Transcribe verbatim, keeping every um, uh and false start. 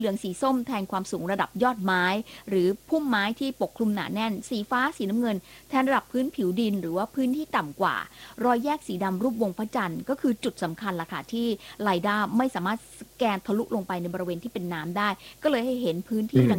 เหลืองสีส้มแทนความสูงระดับยอดไม้หรือพุ่มไม้ที่ปกคลุมหนาแน่นสีฟ้าสีน้ำเงินแทนระดับพื้นผิวดินหรือว่าพื้นที่ต่ำกว่ารอยแยกสีดำรูปวงพระจันทร์ก็คือจุดสำคัญล่ะค่ะที่ไลด้าไม่สามารถสแกนทะลุลงไปในบริเวณที่เป็นน้ำได้ก็เลยให้เห็นพื้นที่ดัง